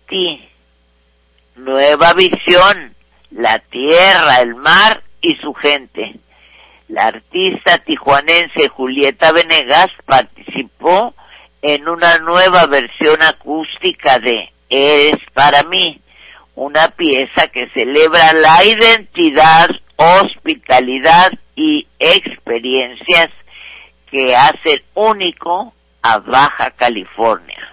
ti. Nueva visión, la tierra, el mar y su gente. La artista tijuanense Julieta Venegas participó en una nueva versión acústica de Eres para mí, una pieza que celebra la identidad, hospitalidad y experiencias que hacen único a Baja California.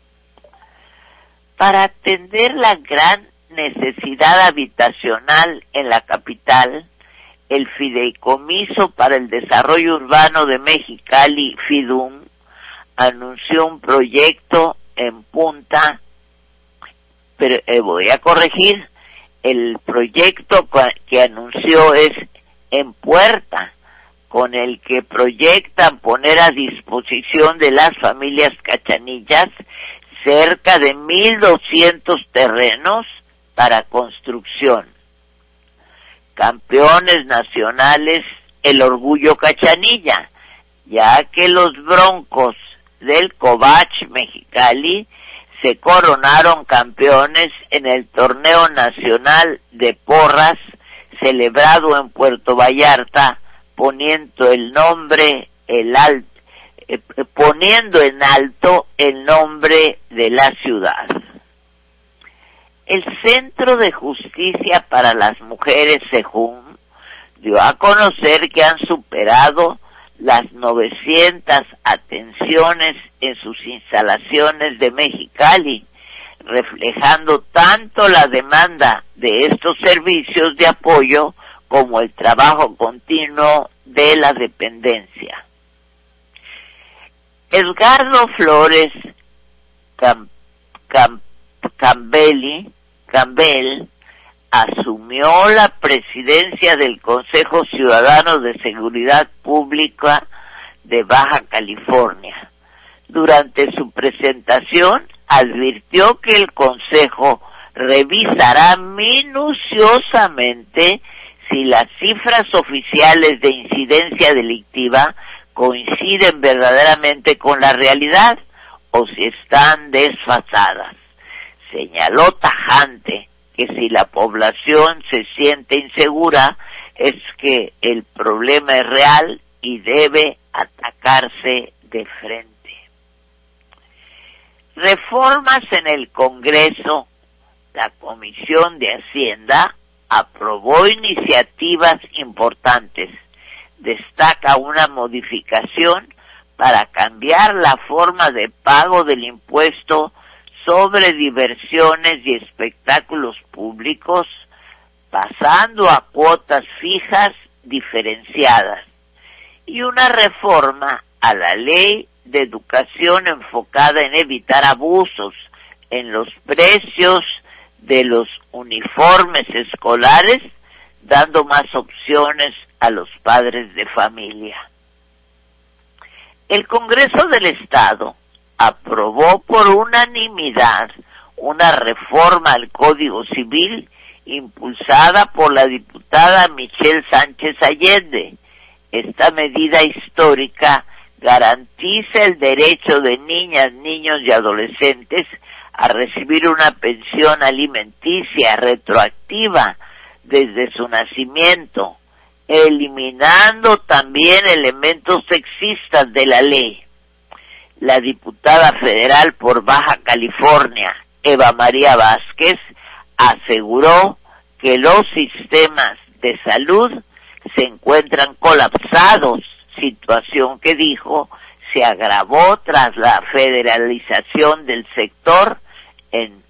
Para atender la gran necesidad habitacional en la capital, el Fideicomiso para el Desarrollo Urbano de Mexicali, FIDUM, anunció un proyecto en Punta, pero voy a corregir, el proyecto que anunció es en Puerta, con el que proyectan poner a disposición de las familias cachanillas cerca de 1,200 terrenos para construcción. Campeones nacionales, el orgullo cachanilla, ya que los Broncos del Cobach Mexicali se coronaron campeones en el torneo nacional de porras celebrado en Puerto Vallarta, poniendo en alto el nombre de la ciudad. El Centro de Justicia para las Mujeres, CEJUM, dio a conocer que han superado las 900 atenciones en sus instalaciones de Mexicali, reflejando tanto la demanda de estos servicios de apoyo como el trabajo continuo de la dependencia. Edgardo Flores Campbell asumió la presidencia del Consejo Ciudadano de Seguridad Pública de Baja California. Durante su presentación, advirtió que el Consejo revisará minuciosamente si las cifras oficiales de incidencia delictiva coinciden verdaderamente con la realidad o si están desfasadas. Señaló tajante que si la población se siente insegura es que el problema es real y debe atacarse de frente. Reformas en el Congreso. La Comisión de Hacienda aprobó iniciativas importantes. Destaca una modificación para cambiar la forma de pago del impuesto sobre diversiones y espectáculos públicos, pasando a cuotas fijas diferenciadas, y una reforma a la ley de educación enfocada en evitar abusos en los precios de los uniformes escolares, dando más opciones a los padres de familia. El Congreso del Estado aprobó por unanimidad una reforma al Código Civil impulsada por la diputada Michelle Sánchez Allende. Esta medida histórica garantiza el derecho de niñas, niños y adolescentes a recibir una pensión alimenticia retroactiva desde su nacimiento, eliminando también elementos sexistas de la ley. La diputada federal por Baja California, Eva María Vázquez, aseguró que los sistemas de salud se encuentran colapsados, situación que dijo se agravó tras la federalización del sector en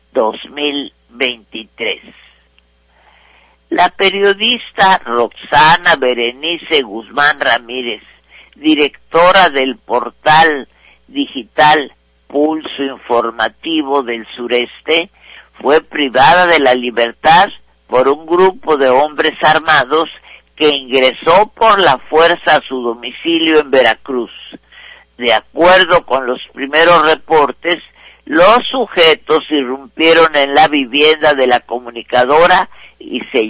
2023. La periodista Roxana Berenice Guzmán Ramírez, directora del portal digital Pulso Informativo del Sureste, fue privada de la libertad por un grupo de hombres armados que ingresó por la fuerza a su domicilio en Veracruz. De acuerdo con los primeros reportes, los sujetos irrumpieron en la vivienda de la comunicadora y se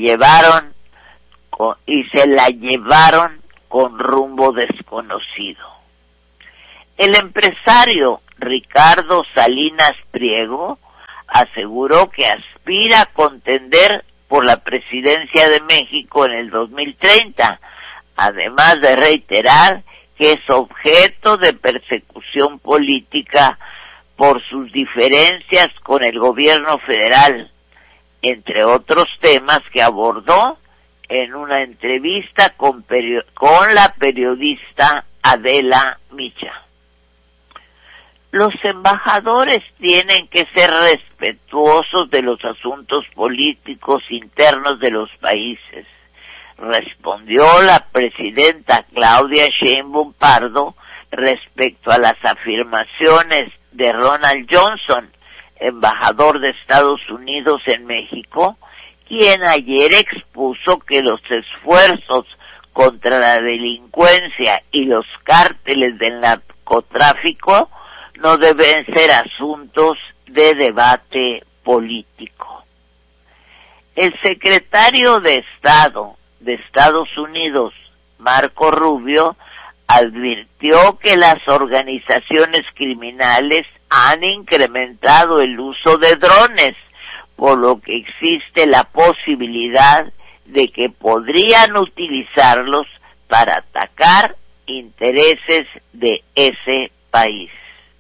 la llevaron con rumbo desconocido. El empresario Ricardo Salinas Priego aseguró que aspira a contender por la presidencia de México en el 2030, además de reiterar que es objeto de persecución política por sus diferencias con el gobierno federal, entre otros temas que abordó en una entrevista con la periodista Adela Micha. Los embajadores tienen que ser respetuosos de los asuntos políticos internos de los países, respondió la presidenta Claudia Sheinbaum Pardo respecto a las afirmaciones de Ronald Johnson, embajador de Estados Unidos en México, quien ayer expuso que los esfuerzos contra la delincuencia y los cárteles del narcotráfico no deben ser asuntos de debate político. El secretario de Estado de Estados Unidos, Marco Rubio, advirtió que las organizaciones criminales han incrementado el uso de drones, por lo que existe la posibilidad de que podrían utilizarlos para atacar intereses de ese país.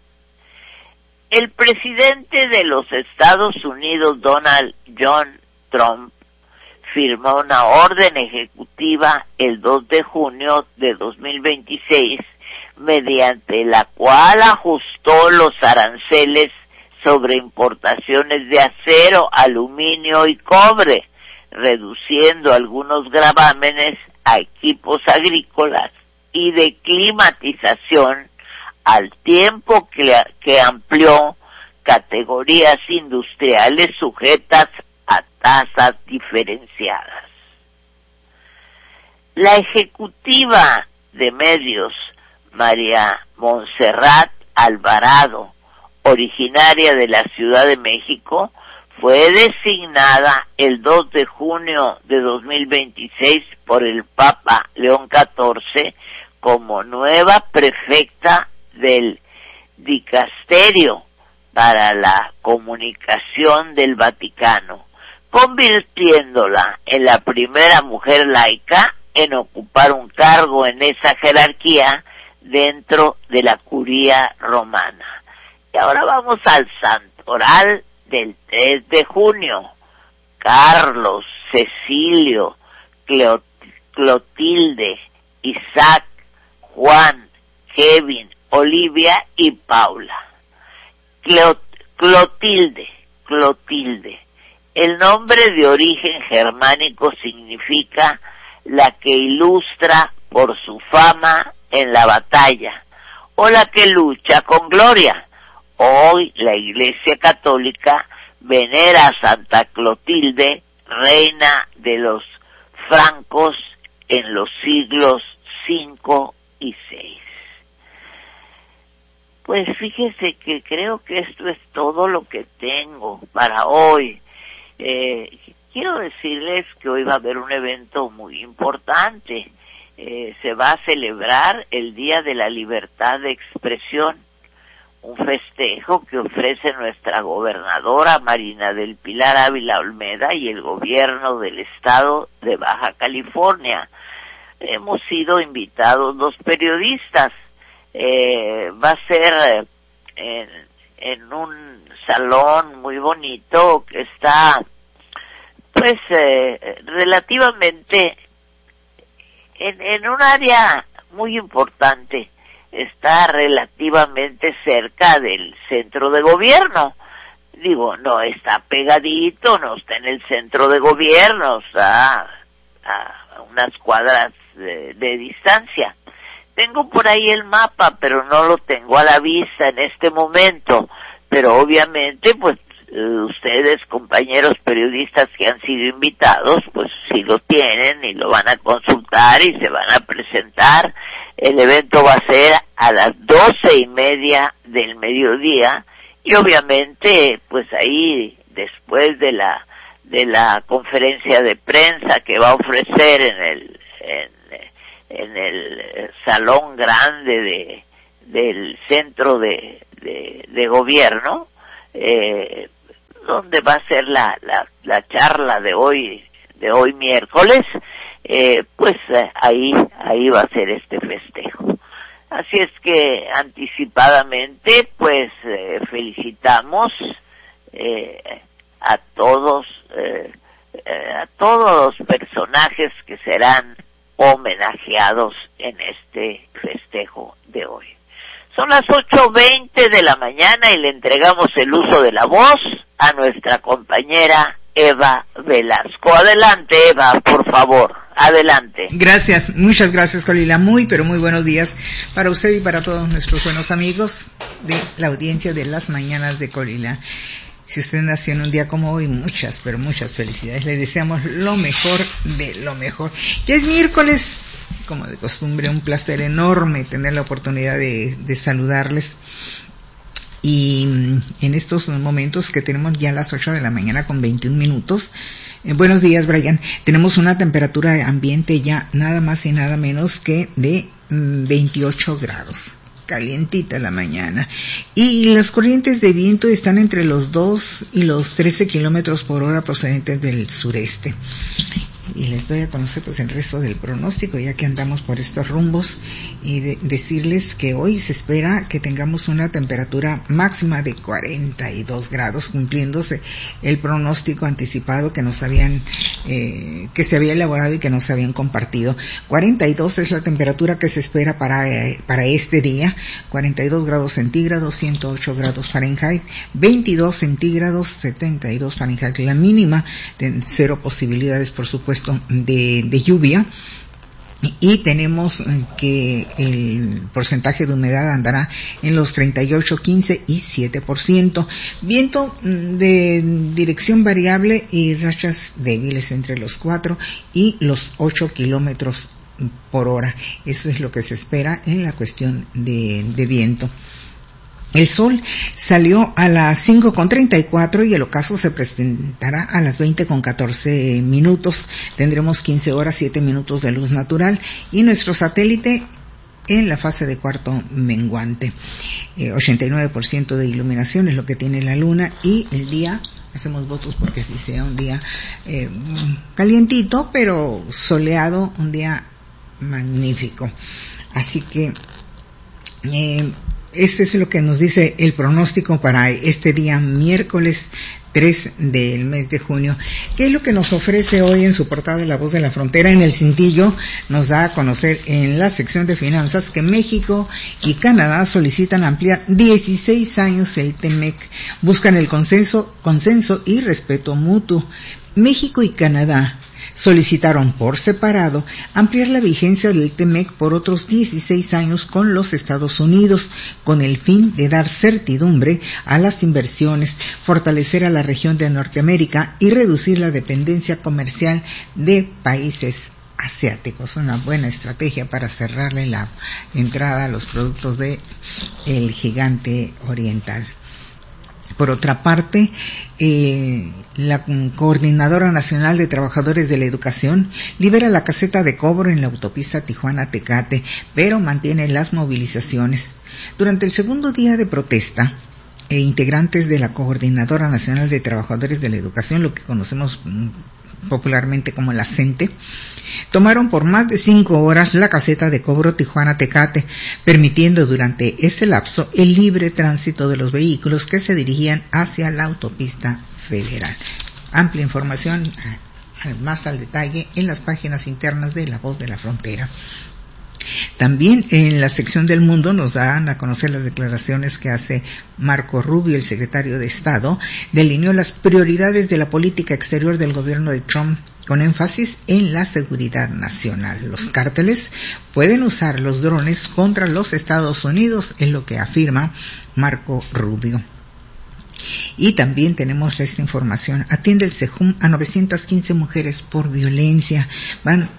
El presidente de los Estados Unidos, Donald John Trump, firmó una orden ejecutiva el 2 de junio de 2026, mediante la cual ajustó los aranceles sobre importaciones de acero, aluminio y cobre, reduciendo algunos gravámenes a equipos agrícolas y de climatización, al tiempo que amplió categorías industriales sujetas a tasas diferenciadas. La ejecutiva de medios, María Montserrat Alvarado, originaria de la Ciudad de México, fue designada el 2 de junio de 2026 por el Papa León XIV como nueva prefecta del Dicasterio para la Comunicación del Vaticano, convirtiéndola en la primera mujer laica en ocupar un cargo en esa jerarquía dentro de la curía romana. Y ahora vamos al santoral del 3 de junio. Carlos, Cecilio, Clotilde, Isaac, Juan, Kevin, Olivia y Paula. Clotilde. El nombre de origen germánico significa la que ilustra por su fama en la batalla, o la que lucha con gloria. Hoy la Iglesia Católica venera a Santa Clotilde, reina de los francos en los siglos V y VI. Pues fíjese que creo que esto es todo lo que tengo para hoy. Quiero decirles que hoy va a haber un evento muy importante. Se va a celebrar el Día de la Libertad de Expresión, un festejo que ofrece nuestra gobernadora Marina del Pilar Ávila Olmeda y el gobierno del estado de Baja California. Hemos sido invitados los periodistas. Va a ser en un salón muy bonito que está pues relativamente en un área muy importante. Está relativamente cerca del centro de gobierno. Digo, no está pegadito, no está en el centro de gobierno, está a unas cuadras de distancia. Tengo por ahí el mapa, pero no lo tengo a la vista en este momento. Pero obviamente, pues, ustedes, compañeros periodistas que han sido invitados, pues sí lo tienen y lo van a consultar y se van a presentar. El evento va a ser a las 12:30 del mediodía y obviamente, pues ahí, después de la conferencia de prensa que va a ofrecer en el salón grande del centro de gobierno, donde va a ser la charla de hoy miércoles, pues ahí va a ser este festejo. Así es que anticipadamente pues felicitamos a todos los personajes que serán homenajeados en este festejo de hoy. Son las 8:20 de la mañana y le entregamos el uso de la voz a nuestra compañera Eva Velasco. Adelante, Eva, por favor, adelante. Gracias, muchas gracias, Colila. Pero muy buenos días para usted y para todos nuestros buenos amigos de la audiencia de las mañanas de Colila. Si usted nació en un día como hoy, muchas felicidades. Le deseamos lo mejor de lo mejor. Ya es miércoles, como de costumbre, un placer enorme tener la oportunidad de saludarles. Y en estos momentos que tenemos ya las 8 de la mañana con 21 minutos. Buenos días, Brian. Tenemos una temperatura ambiente ya nada más y nada menos que de 28 grados. Calientita la mañana. Y las corrientes de viento están entre los 2 y los 13 kilómetros por hora procedentes del sureste. Y les doy a conocer pues el resto del pronóstico, ya que andamos por estos rumbos, y decirles que hoy se espera que tengamos una temperatura máxima de 42 grados, cumpliéndose el pronóstico anticipado que nos habían, que se había elaborado y que nos habían compartido. 42 es la temperatura que se espera para este día, 42 grados centígrados, 108 grados Fahrenheit, 22 centígrados, 72 Fahrenheit, la mínima, cero posibilidades, por supuesto, de lluvia, y tenemos que el porcentaje de humedad andará en los 38, 15 y 7%. Viento de dirección variable y rachas débiles entre los 4 y los 8 kilómetros por hora. Eso es lo que se espera en la cuestión de viento. El sol salió a las 5:34 y el ocaso se presentará a las 20:14. Tendremos 15 horas 7 minutos de luz natural y nuestro satélite en la fase de cuarto menguante. 89% de iluminación es lo que tiene la luna, y el día, hacemos votos porque sí sea un día calientito pero soleado, un día magnífico. Así que este es lo que nos dice el pronóstico para este día miércoles 3 del mes de junio. ¿Qué es lo que nos ofrece hoy en su portada de La Voz de la Frontera? En el cintillo nos da a conocer en la sección de finanzas que México y Canadá solicitan ampliar 16 años el TEMEC. Buscan el consenso y respeto mutuo. México y Canadá solicitaron por separado ampliar la vigencia del TEMEC por otros 16 años con los Estados Unidos, con el fin de dar certidumbre a las inversiones, fortalecer a la región de Norteamérica y reducir la dependencia comercial de países asiáticos. Una buena estrategia para cerrarle la entrada a los productos de el gigante oriental. Por otra parte, la Coordinadora Nacional de Trabajadores de la Educación libera la caseta de cobro en la autopista Tijuana-Tecate, pero mantiene las movilizaciones. Durante el segundo día de protesta, integrantes de la Coordinadora Nacional de Trabajadores de la Educación, lo que conocemos popularmente como la CENTE, tomaron por más de 5 horas la caseta de cobro Tijuana-Tecate, permitiendo durante ese lapso el libre tránsito de los vehículos que se dirigían hacia la autopista federal. Amplia información más al detalle en las páginas internas de La Voz de la Frontera. También en la sección del mundo nos dan a conocer las declaraciones que hace Marco Rubio, el secretario de Estado. Delineó las prioridades de la política exterior del gobierno de Trump, con énfasis en la seguridad nacional. Los cárteles pueden usar los drones contra los Estados Unidos, es lo que afirma Marco Rubio. Y también tenemos esta información. Atiende el SEJUM a 915 mujeres por violencia. Van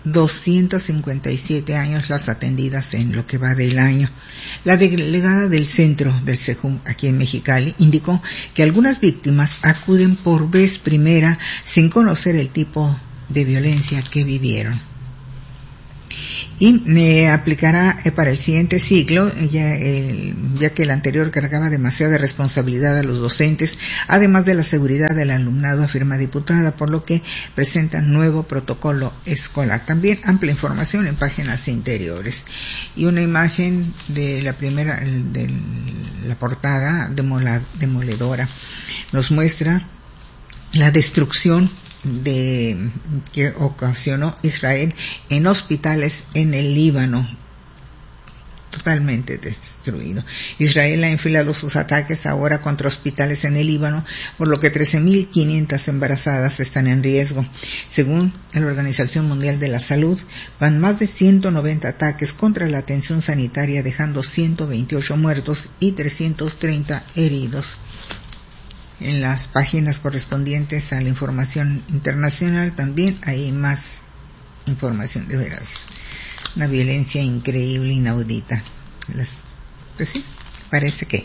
257 años las atendidas en lo que va del año. La delegada del centro del SEJUM aquí en Mexicali indicó que algunas víctimas acuden por vez primera sin conocer el tipo de violencia que vivieron. y aplicará para el siguiente ciclo, ya que el anterior cargaba demasiada responsabilidad a los docentes, además de la seguridad del alumnado, afirma diputada, por lo que presenta nuevo protocolo escolar. También amplia información en páginas interiores. Y una imagen de la primera, de la portada demoledora, nos muestra la destrucción que ocasionó Israel en hospitales en el Líbano, totalmente destruido. Israel ha enfilado sus ataques ahora contra hospitales en el Líbano, por lo que 13.500 embarazadas están en riesgo. Según la Organización Mundial de la Salud, van más de 190 ataques contra la atención sanitaria, dejando 128 muertos y 330 heridos. En las páginas correspondientes a la información internacional también hay más información, de veras. Una violencia increíble, inaudita. Pues sí, parece que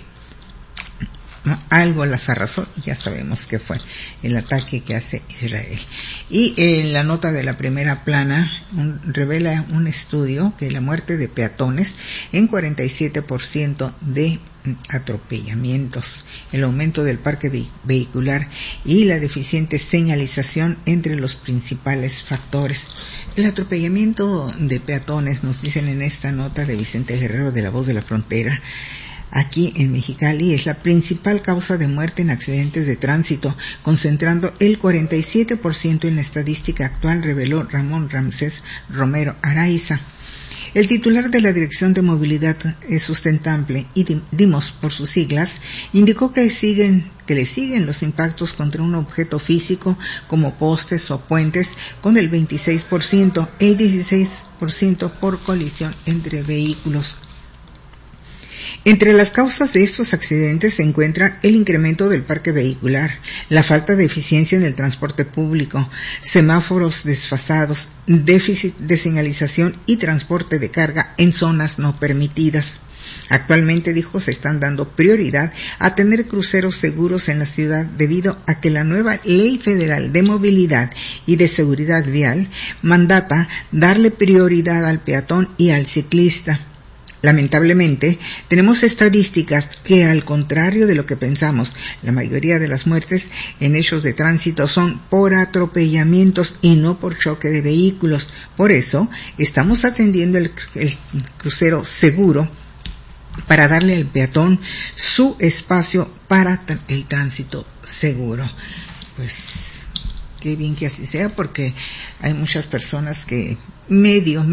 algo las arrasó y ya sabemos que fue el ataque que hace Israel. Y en la nota de la primera plana revela un estudio que la muerte de peatones en 47% de atropellamientos, el aumento del parque vehicular y la deficiente señalización entre los principales factores. El atropellamiento de peatones, nos dicen en esta nota de Vicente Guerrero de La Voz de la Frontera, aquí en Mexicali, es la principal causa de muerte en accidentes de tránsito, concentrando el 47% en la estadística actual, reveló Ramón Ramsés Romero Araiza. El titular de la Dirección de Movilidad Sustentable, y DIMOS por sus siglas, indicó que le siguen los impactos contra un objeto físico como postes o puentes con el 26%, el 16% por colisión entre vehículos. Entre las causas de estos accidentes se encuentran el incremento del parque vehicular, la falta de eficiencia en el transporte público, semáforos desfasados, déficit de señalización y transporte de carga en zonas no permitidas. Actualmente, dijo, se están dando prioridad a tener cruceros seguros en la ciudad debido a que la nueva Ley Federal de Movilidad y de Seguridad Vial mandata darle prioridad al peatón y al ciclista. Lamentablemente, tenemos estadísticas que, al contrario de lo que pensamos, la mayoría de las muertes en hechos de tránsito son por atropellamientos y no por choque de vehículos. Por eso, estamos atendiendo el crucero seguro para darle al peatón su espacio para el tránsito seguro. Pues, qué bien que así sea, porque hay muchas personas que medio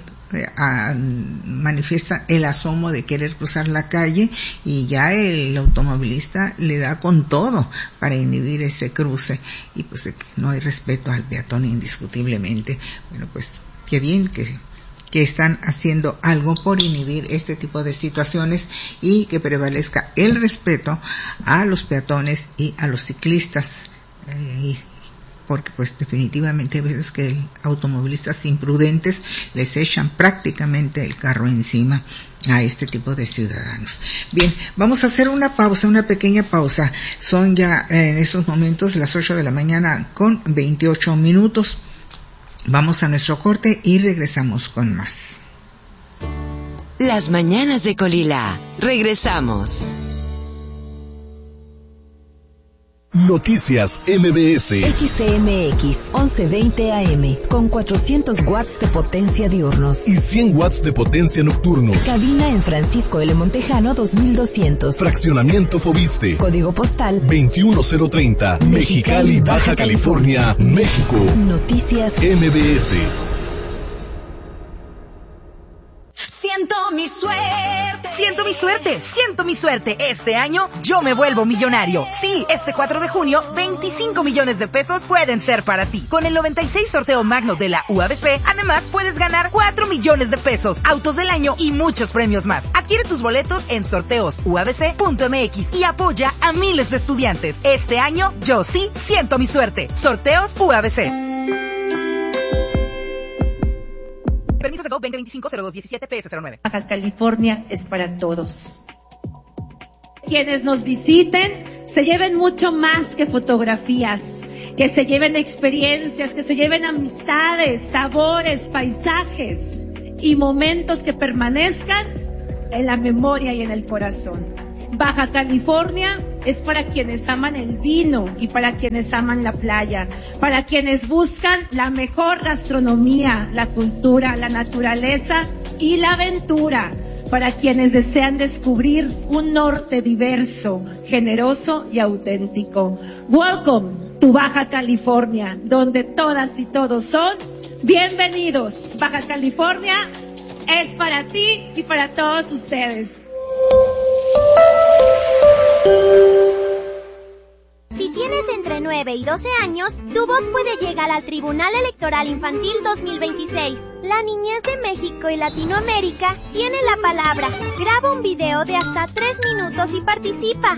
manifiesta el asomo de querer cruzar la calle y ya el automovilista le da con todo para inhibir ese cruce, y pues no hay respeto al peatón indiscutiblemente. Bueno, pues qué bien que están haciendo algo por inhibir este tipo de situaciones y que prevalezca el respeto a los peatones y a los ciclistas. Porque pues definitivamente hay veces que automovilistas imprudentes les echan prácticamente el carro encima a este tipo de ciudadanos. Bien, vamos a hacer una pequeña pausa. Son ya en estos momentos las 8 de la mañana con 28 minutos. Vamos a nuestro corte y regresamos con más. Las mañanas de Colila. Regresamos. Noticias MBS. XCMX 1120 AM con 400 watts de potencia diurnos y 100 watts de potencia nocturnos. Cabina en Francisco L. Montejano 2200. Fraccionamiento Fobiste. Código postal 21030. Mexicali, Baja California, México. Noticias MBS. Siento mi suerte. Siento mi suerte. Siento mi suerte. Este año yo me vuelvo millonario. Sí, este 4 de junio, 25 millones de pesos pueden ser para ti. Con el 96 sorteo magno de la UABC, además puedes ganar 4 millones de pesos, autos del año y muchos premios más. Adquiere tus boletos en sorteosuabc.mx y apoya a miles de estudiantes. Este año yo sí siento mi suerte. Sorteos UABC. Permiso de 2025-0217 PS09. Baja California es para todos. Quienes nos visiten se lleven mucho más que fotografías, que se lleven experiencias, que se lleven amistades, sabores, paisajes. y momentos que permanezcan en la memoria y en el corazón. Baja California es para quienes aman el vino y para quienes aman la playa, para quienes buscan la mejor gastronomía, la cultura, la naturaleza y la aventura, para quienes desean descubrir un norte diverso, generoso y auténtico. Welcome to Baja California, donde todas y todos son bienvenidos. Baja California es para ti y para todos ustedes. Si tienes entre 9 y 12 años, tu voz puede llegar al Tribunal Electoral Infantil 2026. La niñez de México y Latinoamérica tiene la palabra. Graba un video de hasta 3 minutos y participa.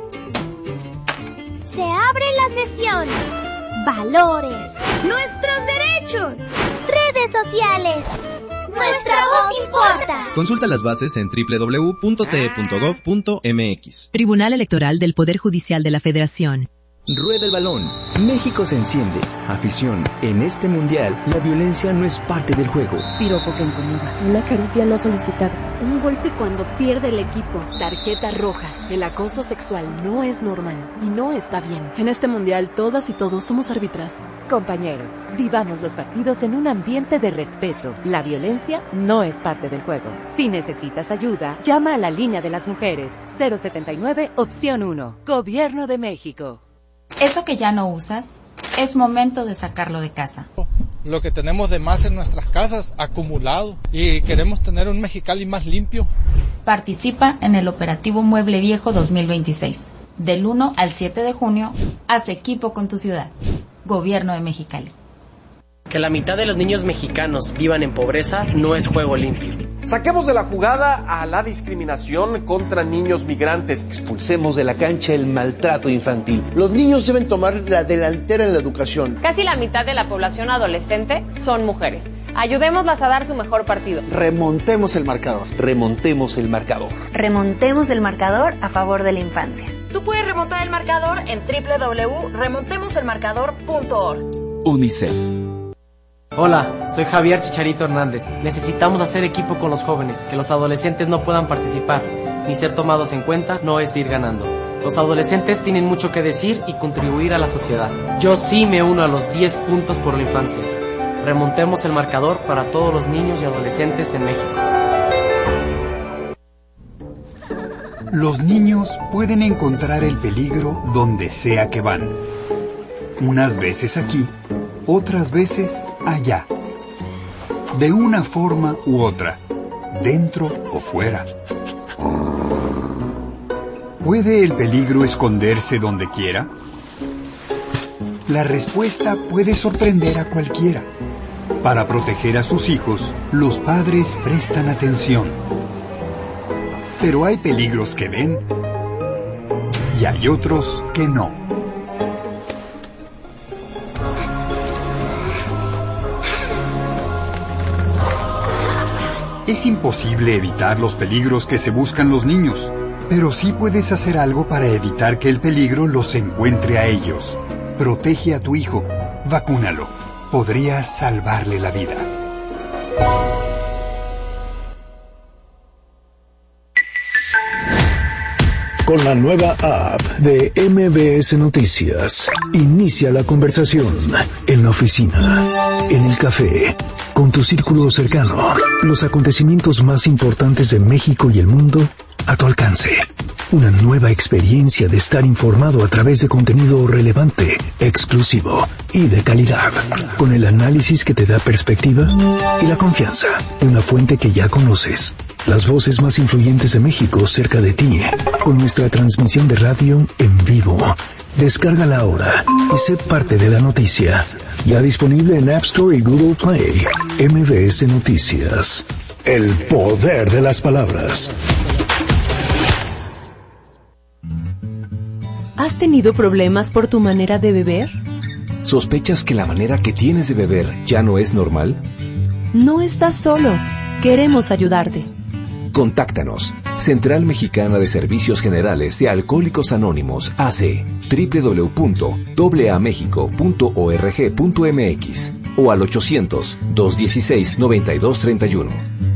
Se abre la sesión. Valores. Nuestros derechos. Redes sociales. Nuestra voz importa. Consulta las bases en www.te.gov.mx. Tribunal Electoral del Poder Judicial de la Federación. Rueda el balón. México se enciende. Afición. En este mundial, la violencia no es parte del juego. Piropo que incomoda. Una caricia no solicitada. Un golpe cuando pierde el equipo. Tarjeta roja. El acoso sexual no es normal y no está bien. En este mundial, todas y todos somos árbitras. Compañeros, vivamos los partidos en un ambiente de respeto. La violencia no es parte del juego. Si necesitas ayuda, llama a la línea de las mujeres. 079, opción 1. Gobierno de México. Eso que ya no usas, es momento de sacarlo de casa. Lo que tenemos de más en nuestras casas, acumulado, y queremos tener un Mexicali más limpio. Participa en el Operativo Mueble Viejo 2026. Del 1 al 7 de junio, haz equipo con tu ciudad. Gobierno de Mexicali. Que la mitad de los niños mexicanos vivan en pobreza no es juego limpio. Saquemos de la jugada a la discriminación contra niños migrantes. Expulsemos de la cancha el maltrato infantil. Los niños deben tomar la delantera en la educación. Casi la mitad de la población adolescente son mujeres. Ayudémoslas a dar su mejor partido. Remontemos el marcador. Remontemos el marcador. Remontemos el marcador a favor de la infancia. Tú puedes remontar el marcador en www.remontemoselmarcador.org. UNICEF. Hola, soy Javier Chicharito Hernández. Necesitamos hacer equipo con los jóvenes. Que los adolescentes no puedan participar ni ser tomados en cuenta no es ir ganando. Los adolescentes tienen mucho que decir y contribuir a la sociedad. Yo sí me uno a los 10 puntos por la infancia. Remontemos el marcador para todos los niños y adolescentes en México. Los niños pueden encontrar el peligro donde sea que van. Unas veces aquí, otras veces allá. De una forma u otra, dentro o fuera. ¿Puede el peligro esconderse donde quiera? La respuesta puede sorprender a cualquiera. Para proteger a sus hijos, los padres prestan atención. Pero hay peligros que ven y hay otros que no. Es imposible evitar los peligros que se buscan los niños, pero sí puedes hacer algo para evitar que el peligro los encuentre a ellos. Protege a tu hijo, vacúnalo. Podrías salvarle la vida. Con la nueva app de MBS Noticias, inicia la conversación en la oficina, en el café, con tu círculo cercano. Los acontecimientos más importantes de México y el mundo a tu alcance. Una nueva experiencia de estar informado a través de contenido relevante, exclusivo y de calidad. Con el análisis que te da perspectiva y la confianza de una fuente que ya conoces. Las voces más influyentes de México cerca de ti. Con nuestra transmisión de radio en vivo. Descárgala ahora y sé parte de la noticia. Ya disponible en App Store y Google Play. MBS Noticias. El poder de las palabras. ¿Has tenido problemas por tu manera de beber? ¿Sospechas que la manera que tienes de beber ya no es normal? No estás solo. Queremos ayudarte. Contáctanos. Central Mexicana de Servicios Generales de Alcohólicos Anónimos, AC, www.aamexico.org.mx o al 800-216-9231.